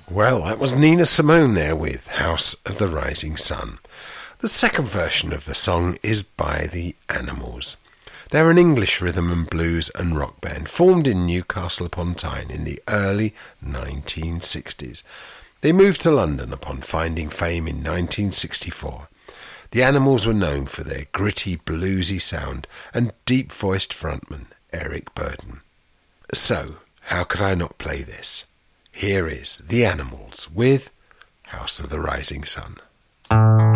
Well, that was Nina Simone there with House of the Rising Sun. The second version of the song is by the Animals. They're an English rhythm and blues and rock band formed in Newcastle upon Tyne in the early 1960s. They moved to London upon finding fame in 1964. The Animals were known for their gritty, bluesy sound and deep-voiced frontman, Eric Burdon. So, how could I not play this? Here is The Animals with House of the Rising Sun.